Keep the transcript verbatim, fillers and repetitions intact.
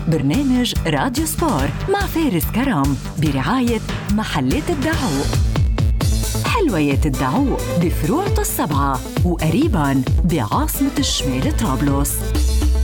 برنامج راديو سبور مع فارس كرم برعاية محلات الدعوق. حلويات الدعوق بفروع السبعة وقريباً بعاصمة الشمال طرابلس.